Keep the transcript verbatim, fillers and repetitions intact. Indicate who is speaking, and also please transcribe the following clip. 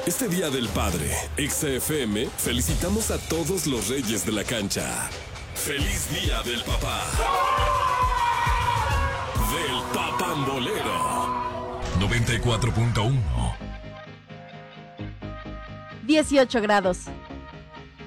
Speaker 1: Este Día del Padre, Exa F M, felicitamos a todos los reyes de la cancha. ¡Feliz Día del Papá! Del Papambolero.
Speaker 2: noventa y cuatro punto uno.
Speaker 3: dieciocho grados.